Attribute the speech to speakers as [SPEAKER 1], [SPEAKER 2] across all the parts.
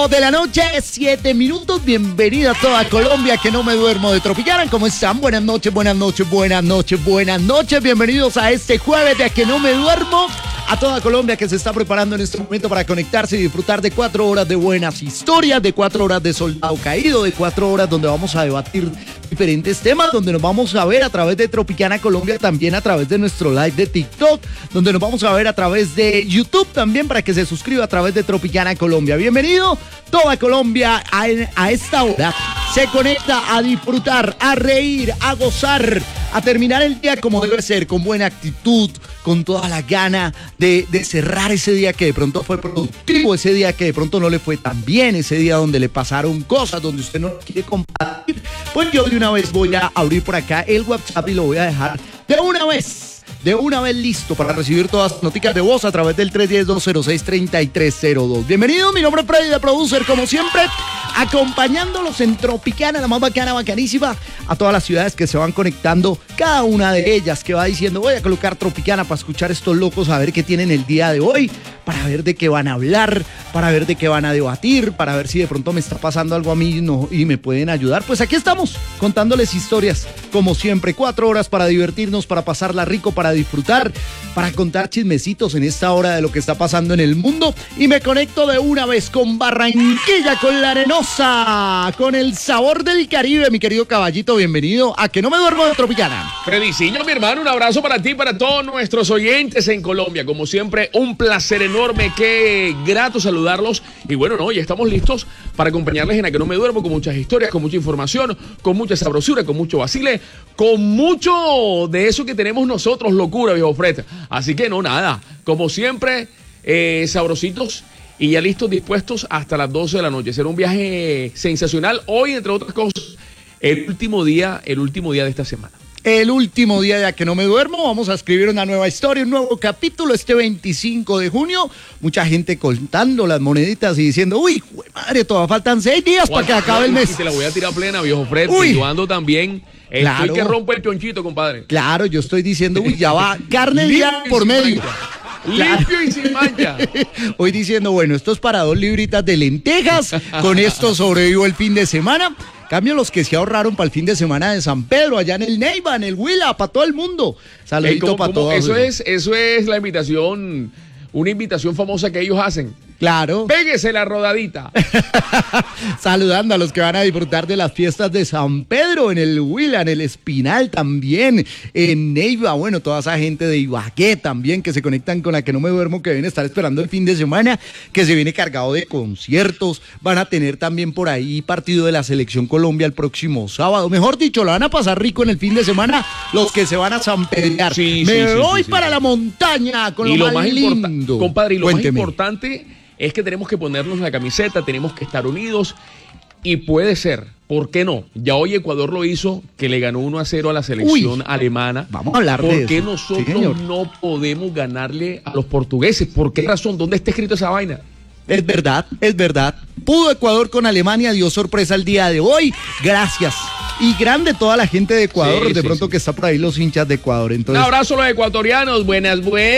[SPEAKER 1] 8 de la noche, 7 minutos. Bienvenida a toda Colombia, que no me duermo de Tropicana. ¿Cómo están? Buenas noches, buenas noches, buenas noches, buenas noches. Bienvenidos a este jueves de A Que No Me Duermo. A toda Colombia que se está preparando en este momento para conectarse y disfrutar de 4 horas de buenas historias, de 4 horas de Soldado Caído, de 4 horas donde vamos a debatir diferentes temas, donde nos vamos a ver a través de Tropicana Colombia, también a través de nuestro live de TikTok, donde nos vamos a ver a través de YouTube también para que se suscriba a través de Tropicana Colombia. Bienvenido toda Colombia a esta hora. Se conecta a disfrutar, a reír, a gozar, a terminar el día como debe ser, con buena actitud, con toda la gana de cerrar ese día que de pronto fue productivo, ese día que de pronto no le fue tan bien, ese día donde le pasaron cosas, donde usted no quiere compartir. Pues yo de una vez voy a abrir por acá el WhatsApp y lo voy a dejar de una vez listo para recibir todas las noticas de voz a través del 310-206-3302. Bienvenido, mi nombre es Freddy, de Producer, como siempre, acompañándolos en Tropicana, la más bacana, bacanísima, a todas las ciudades que se van conectando, cada una de ellas que va diciendo, voy a colocar Tropicana para escuchar estos locos, a ver qué tienen el día de hoy, para ver de qué van a hablar, para ver de qué van a debatir, para ver si de pronto me está pasando algo a mí y me pueden ayudar. Pues aquí estamos, contándoles historias, como siempre, 4 horas para divertirnos, para pasarla rico, para disfrutar, para contar chismecitos en esta hora de lo que está pasando en el mundo. Y me conecto de una vez con Barranquilla, con la Arenosa, con el sabor del Caribe. Mi querido caballito, bienvenido a Que No Me Duermo de Tropicana.
[SPEAKER 2] Frediciño, mi hermano, un abrazo para ti y para todos nuestros oyentes en Colombia. Como siempre, un placer enorme, qué grato saludarlos. Y bueno, ya estamos listos para acompañarles en A Que No Me Duermo, con muchas historias, con mucha información, con mucha sabrosura, con mucho vacile, con mucho de eso que tenemos nosotros, locura, viejo Fred. Así que nada, como siempre, sabrositos y ya listos, dispuestos hasta las 12 de la noche. Será un viaje sensacional. Hoy, entre otras cosas, el último día de esta semana.
[SPEAKER 1] El último día de A Que No Me Duermo, vamos a escribir una nueva historia, un nuevo capítulo este 25 de junio. Mucha gente contando las moneditas y diciendo, uy, madre, todavía faltan 6 días para que acabe el mes.
[SPEAKER 2] Y te la voy a tirar plena, viejo Fred. Y yo ando también.
[SPEAKER 1] Claro.
[SPEAKER 2] Estoy que rompe el pionchito, compadre.
[SPEAKER 1] Claro, yo estoy diciendo, uy, ya va carne día por medio.
[SPEAKER 2] Limpio y sin mancha.
[SPEAKER 1] Hoy diciendo, bueno, esto es para 2 libritas de lentejas, con esto sobrevivo el fin de semana. Cambio los que se ahorraron para el fin de semana de San Pedro, allá en el Neiva, en el Huila, para todo el mundo. Saludito para todos.
[SPEAKER 2] Eso es la invitación, una invitación famosa que ellos hacen.
[SPEAKER 1] Claro.
[SPEAKER 2] Péguese la rodadita.
[SPEAKER 1] Saludando a los que van a disfrutar de las fiestas de San Pedro, en el Huila, en el Espinal también, en Neiva, bueno, toda esa gente de Ibagué también que se conectan con A Que No Me Duermo, que deben estar esperando el fin de semana, que se viene cargado de conciertos. Van a tener también por ahí partido de la Selección Colombia el próximo sábado. Mejor dicho, lo van a pasar rico en el fin de semana los que se van a San Pedro. Me voy para la montaña con lo más lindo.
[SPEAKER 2] Compadre, y lo
[SPEAKER 1] Cuénteme.
[SPEAKER 2] más importante es que tenemos que ponernos la camiseta, tenemos que estar unidos y puede ser, ¿por qué no? Ya hoy Ecuador lo hizo, que le ganó 1-0 a la selección alemana.
[SPEAKER 1] Vamos a hablar de eso.
[SPEAKER 2] ¿Por qué nosotros no podemos ganarle a los portugueses? ¿Por qué razón? ¿Dónde está escrito esa vaina?
[SPEAKER 1] Es verdad. Pudo Ecuador con Alemania, dio sorpresa el día de hoy. Gracias. Y grande toda la gente de Ecuador, que está por ahí los hinchas de Ecuador. Entonces,
[SPEAKER 2] un abrazo a los ecuatorianos, buenas.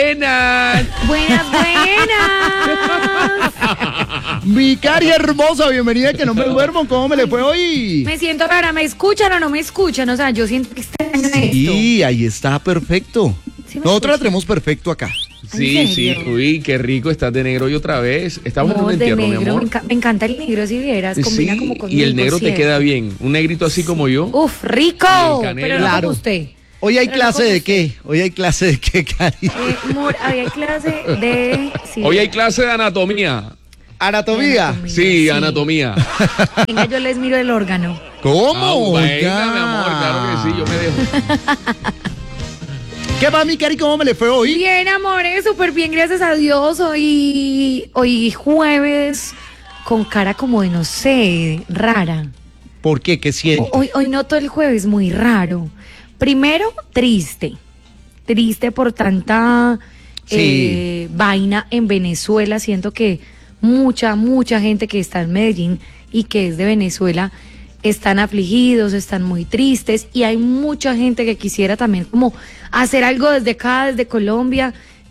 [SPEAKER 1] Mi Cari hermosa, bienvenida a Que No Me Duermo, ¿cómo me le fue hoy?
[SPEAKER 3] Me siento rara, ¿me escuchan o no me escuchan? O sea, yo siento que está en esto.
[SPEAKER 1] Sí, ahí está perfecto.
[SPEAKER 3] ¿Sí
[SPEAKER 1] Nosotros la tenemos perfecto acá.
[SPEAKER 2] Sí, uy, qué rico, estás de negro hoy otra vez. Estamos en un entierro, mi amor.
[SPEAKER 3] Me encanta el negro, si vieras, combina como conmigo.
[SPEAKER 2] Y el negro te queda bien, un negrito así como yo.
[SPEAKER 3] Uf, rico, pero no como usted.
[SPEAKER 1] ¿Hoy hay clase de qué? Cari?
[SPEAKER 3] Hoy hay clase de... Sí.
[SPEAKER 2] Hoy hay clase de anatomía.
[SPEAKER 1] ¿Anatomía?
[SPEAKER 2] Sí, anatomía.
[SPEAKER 3] Venga, yo les miro el órgano.
[SPEAKER 1] ¿Cómo?
[SPEAKER 2] Venga, mi amor, claro que sí, yo me dejo.
[SPEAKER 1] ¿Qué va, mi Cari? ¿Cómo me le fue hoy?
[SPEAKER 3] Bien, amores, súper bien, gracias a Dios. Hoy jueves, con cara como de, no sé, rara.
[SPEAKER 1] ¿Por qué? ¿Qué siente?
[SPEAKER 3] Hoy noto el jueves muy raro. Primero, triste por tanta vaina en Venezuela. Siento que mucha gente que está en Medellín y que es de Venezuela están afligidos, están muy tristes, y hay mucha gente que quisiera también como hacer algo desde acá, desde Colombia,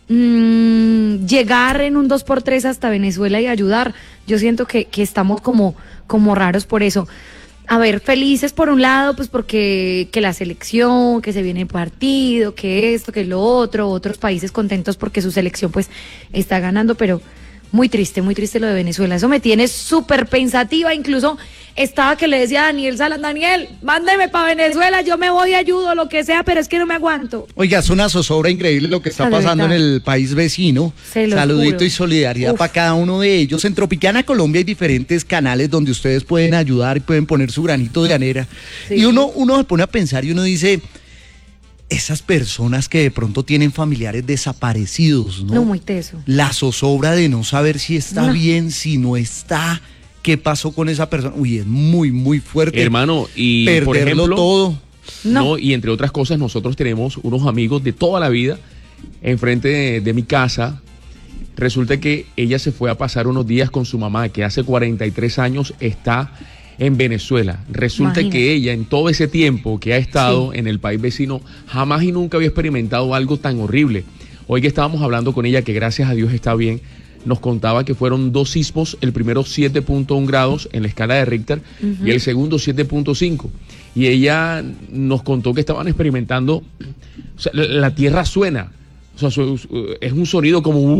[SPEAKER 3] llegar en un 2x3 hasta Venezuela y ayudar. Yo siento que estamos como raros por eso. A ver, felices por un lado, pues porque que la selección, que se viene el partido, que esto, que lo otro, otros países contentos porque su selección pues está ganando, pero muy triste lo de Venezuela. Eso me tiene súper pensativa, incluso estaba que le decía a Daniel Salas, Daniel, mándeme para Venezuela, yo me voy, ayudo, lo que sea, pero es que no me aguanto.
[SPEAKER 1] Oiga, es una zozobra increíble lo que está pasando en el país vecino. Saludito juro. Y solidaridad para cada uno de ellos. En Tropicana Colombia hay diferentes canales donde ustedes pueden ayudar y pueden poner su granito de arena. Sí. Y uno se pone a pensar y uno dice, esas personas que de pronto tienen familiares desaparecidos, ¿no?
[SPEAKER 3] No, muy teso.
[SPEAKER 1] La zozobra de no saber si está bien, si no está, qué pasó con esa persona. Uy, es muy, muy fuerte.
[SPEAKER 2] Hermano, y
[SPEAKER 1] perderlo
[SPEAKER 2] por ejemplo,
[SPEAKER 1] todo.
[SPEAKER 2] No, y entre otras cosas, nosotros tenemos unos amigos de toda la vida enfrente de mi casa. Resulta que ella se fue a pasar unos días con su mamá, que hace 43 años está en Venezuela. Resulta Imagínate. Que ella, en todo ese tiempo que ha estado en el país vecino, jamás y nunca había experimentado algo tan horrible. Hoy que estábamos hablando con ella, que gracias a Dios está bien, nos contaba que fueron 2 sismos, el primero 7.1 grados en la escala de Richter y el segundo 7.5. Y ella nos contó que estaban experimentando, o sea, la tierra suena, o sea, es un sonido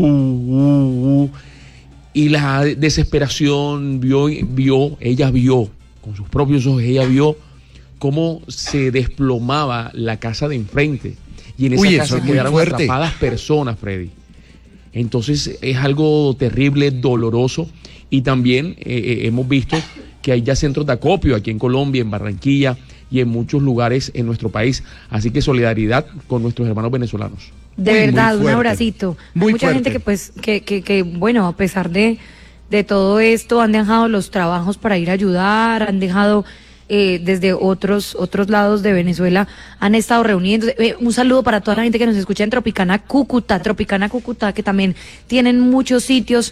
[SPEAKER 2] como y la desesperación ella vio con sus propios ojos, ella vio cómo se desplomaba la casa de enfrente y en esa casa quedaron atrapadas personas, Freddy. Entonces es algo terrible, doloroso, y también hemos visto que hay ya centros de acopio aquí en Colombia, en Barranquilla y en muchos lugares en nuestro país, así que solidaridad con nuestros hermanos venezolanos.
[SPEAKER 3] De verdad, un abracito. Hay mucha gente que pues, que bueno, a pesar de todo esto, han dejado los trabajos para ir a ayudar, han dejado desde otros lados de Venezuela, han estado reuniéndose. Un saludo para toda la gente que nos escucha en Tropicana Cúcuta, que también tienen muchos sitios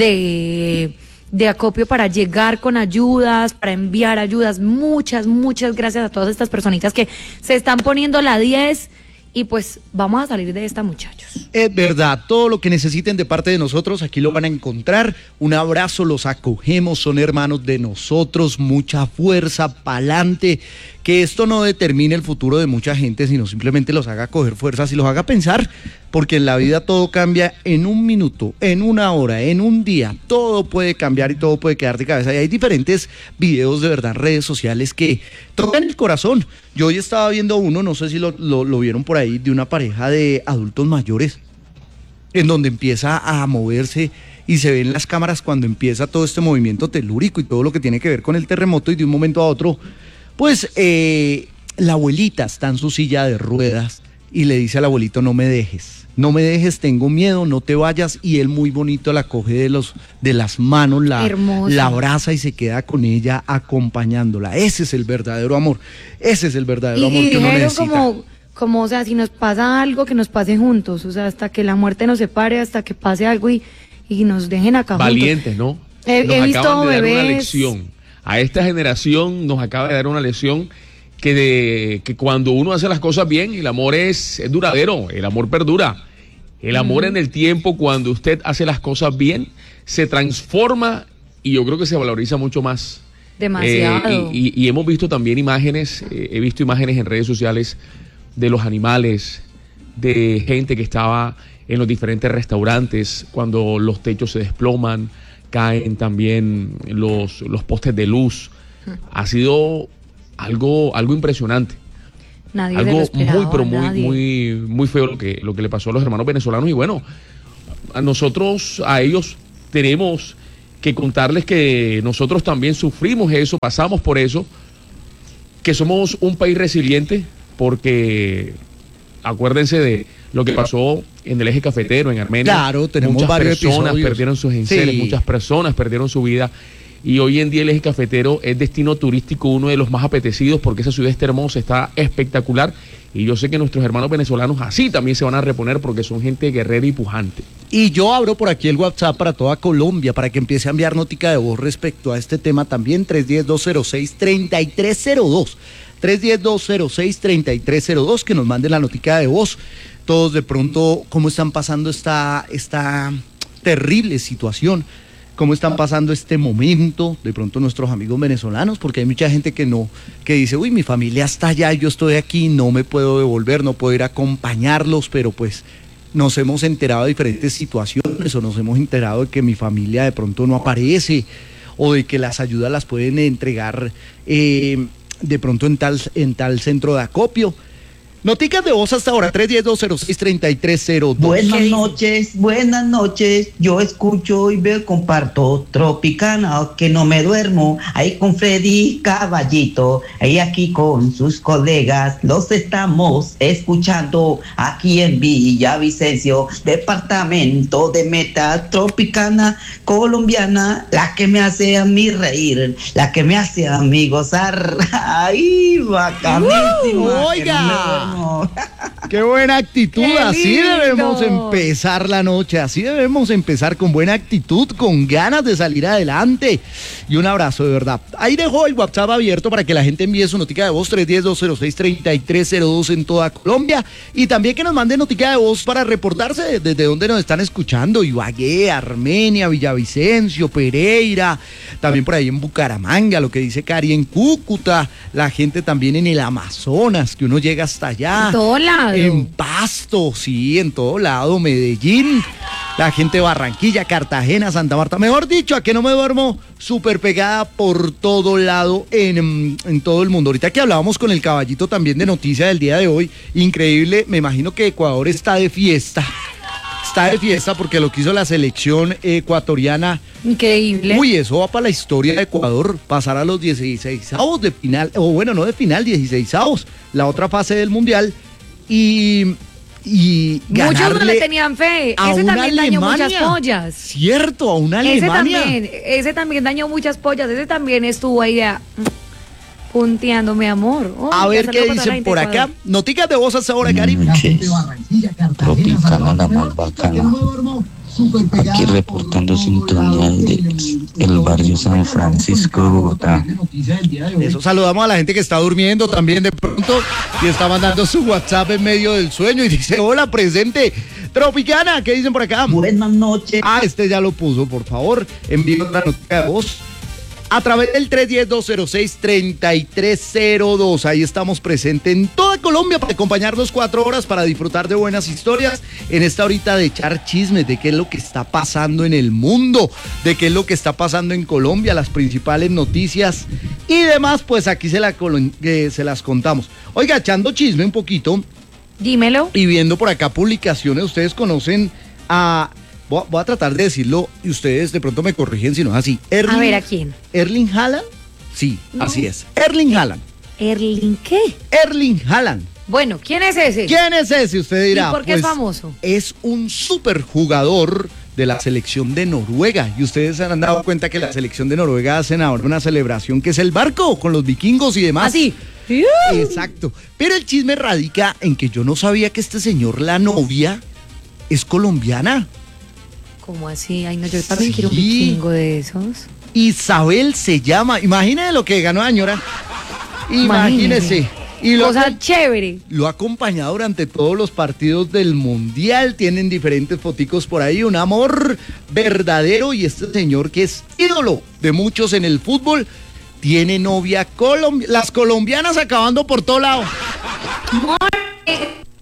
[SPEAKER 3] de acopio para llegar con ayudas, para enviar ayudas. Muchas gracias a todas estas personitas que se están poniendo la 10. Y pues vamos a salir de esta, muchachos.
[SPEAKER 1] Es verdad, todo lo que necesiten de parte de nosotros, aquí lo van a encontrar. Un abrazo, los acogemos, son hermanos de nosotros, mucha fuerza, pa'lante. Que esto no determine el futuro de mucha gente, sino simplemente los haga coger fuerzas y los haga pensar, porque en la vida todo cambia en un minuto, en una hora, en un día. Todo puede cambiar y todo puede quedar de cabeza. Y hay diferentes videos de verdad en redes sociales que tocan el corazón. Yo hoy estaba viendo uno, no sé si lo vieron por ahí, de una pareja de adultos mayores, en donde empieza a moverse y se ven las cámaras cuando empieza todo este movimiento telúrico y todo lo que tiene que ver con el terremoto, y de un momento a otro, pues la abuelita está en su silla de ruedas y le dice al abuelito, no me dejes, tengo miedo, no te vayas, y él muy bonito la coge de las manos, la abraza y se queda con ella acompañándola. Ese es el verdadero amor, que uno necesita.
[SPEAKER 3] Como, o sea, si nos pasa algo, que nos pase juntos, o sea, hasta que la muerte nos separe, hasta que pase algo y nos dejen acá
[SPEAKER 2] valientes,
[SPEAKER 3] juntos.
[SPEAKER 2] ¿No?
[SPEAKER 3] He visto
[SPEAKER 2] de
[SPEAKER 3] bebés.
[SPEAKER 2] Dar una lección. A esta generación nos acaba de dar una lección que cuando uno hace las cosas bien, el amor es duradero, el amor perdura. El amor en el tiempo, cuando usted hace las cosas bien, se transforma y yo creo que se valoriza mucho más.
[SPEAKER 3] Demasiado.
[SPEAKER 2] Y hemos visto también imágenes, he visto imágenes en redes sociales de los animales, de gente que estaba en los diferentes restaurantes, cuando los techos se desploman, caen también los postes de luz. Ha sido algo impresionante.
[SPEAKER 3] Nadie
[SPEAKER 2] algo
[SPEAKER 3] muy
[SPEAKER 2] muy feo lo que le pasó a los hermanos venezolanos. Y bueno, a ellos tenemos que contarles que nosotros también sufrimos eso, pasamos por eso, que somos un país resiliente, porque acuérdense de lo que pasó en el eje cafetero, en Armenia.
[SPEAKER 1] Claro, tenemos
[SPEAKER 2] muchas
[SPEAKER 1] varios
[SPEAKER 2] personas
[SPEAKER 1] episodios.
[SPEAKER 2] Perdieron sus enseres, muchas personas perdieron su vida. Y hoy en día el eje cafetero es destino turístico, uno de los más apetecidos, porque esa ciudad está hermosa, está espectacular. Y yo sé que nuestros hermanos venezolanos así también se van a reponer, porque son gente guerrera y pujante.
[SPEAKER 1] Y yo abro por aquí el WhatsApp para toda Colombia, para que empiece a enviar notica de voz respecto a este tema también, 310-206-3302. 310-206-3302, que nos manden la notica de voz. todos de pronto cómo están pasando esta terrible situación, cómo están pasando este momento, de pronto nuestros amigos venezolanos, porque hay mucha gente que dice, uy, mi familia está allá, yo estoy aquí, no me puedo devolver, no puedo ir a acompañarlos, pero pues nos hemos enterado de diferentes situaciones, o nos hemos enterado de que mi familia de pronto no aparece, o de que las ayudas las pueden entregar de pronto en tal centro de acopio. Noticas de voz hasta ahora, 310-206-3302.
[SPEAKER 4] Buenas noches, yo escucho y veo, comparto Tropicana, que no me duermo, ahí con Freddy Caballito, ahí aquí con sus colegas, los estamos escuchando aquí en Villavicencio, departamento de Meta, Tropicana colombiana, la que me hace a mí reír, la que me hace a mí gozar, ¡ay, bacanísima!
[SPEAKER 1] ¡Oiga! Qué buena actitud, así debemos empezar la noche, así debemos empezar con buena actitud, con ganas de salir adelante. Y un abrazo de verdad. Ahí dejo el WhatsApp abierto para que la gente envíe su notica de voz, 310-206-3302 en toda Colombia. Y también que nos mande notica de voz para reportarse desde donde nos están escuchando: Ibagué, Armenia, Villavicencio, Pereira, también por ahí en Bucaramanga, lo que dice Cari, en Cúcuta, la gente también en el Amazonas, que uno llega hasta allá.
[SPEAKER 3] En todo lado.
[SPEAKER 1] En Pasto, sí, en todo lado, Medellín, la gente de Barranquilla, Cartagena, Santa Marta, mejor dicho, a que no me duermo, súper pegada por todo lado en todo el mundo. Ahorita que hablábamos con el Caballito también de noticia del día de hoy, increíble, me imagino que Ecuador está de fiesta porque lo que hizo la selección ecuatoriana.
[SPEAKER 3] Increíble.
[SPEAKER 1] Uy, eso va para la historia de Ecuador, pasar a los 16avos de final, o bueno, no de final, 16avos, la otra fase del Mundial, y ganarle.
[SPEAKER 3] Muchos no le tenían fe. Ese también dañó muchas pollas.
[SPEAKER 1] Cierto, a una Alemania.
[SPEAKER 3] Ese también dañó muchas pollas. Ese también estuvo ahí punteando, mi amor.
[SPEAKER 1] A ver qué dicen por acá. Noticas de voz hasta ahora, Cari.
[SPEAKER 5] Tropicana, la más bacana. Aquí reportando sintonía del barrio San Francisco de Bogotá.
[SPEAKER 1] Eso, saludamos a la gente que está durmiendo también de pronto y está mandando su WhatsApp en medio del sueño y dice, hola, presente. Tropicana, ¿qué dicen por acá?
[SPEAKER 4] Buenas noches.
[SPEAKER 1] Este ya lo puso, por favor. Envíe otra noticia de voz a través del 310-206-3302. Ahí estamos presentes en toda Colombia para acompañarnos 4 horas para disfrutar de buenas historias en esta horita de echar chismes de qué es lo que está pasando en el mundo, de qué es lo que está pasando en Colombia, las principales noticias y demás, pues aquí se las contamos. Oiga, echando chisme un poquito.
[SPEAKER 3] Dímelo.
[SPEAKER 1] Y viendo por acá publicaciones, ustedes conocen a... Voy a tratar de decirlo y ustedes de pronto me corrigen si no es así.
[SPEAKER 3] A ver, ¿a quién?
[SPEAKER 1] ¿Erling Haaland? Sí, no. Así es. Erling Haaland.
[SPEAKER 3] ¿Erling qué?
[SPEAKER 1] Erling Haaland.
[SPEAKER 3] Bueno, ¿quién es ese?
[SPEAKER 1] ¿Quién es ese? Usted dirá.
[SPEAKER 3] ¿Y por qué es famoso?
[SPEAKER 1] Es un súper jugador de la selección de Noruega. Y ustedes se han dado cuenta que la selección de Noruega hacen ahora una celebración que es el barco con los vikingos y demás.
[SPEAKER 3] Así.
[SPEAKER 1] Exacto. Pero el chisme radica en que yo no sabía que este señor, la novia, es colombiana.
[SPEAKER 3] ¿Cómo así? Ay, no, yo también quiero un vikingo de esos.
[SPEAKER 1] Isabel se llama. Imagínese lo que ganó señora. Imagínese. Y
[SPEAKER 3] cosa chévere.
[SPEAKER 1] Lo ha acompañado durante todos los partidos del Mundial. Tienen diferentes foticos por ahí. Un amor verdadero. Y este señor, que es ídolo de muchos en el fútbol, tiene novia colombiana. Las colombianas acabando por todo lado.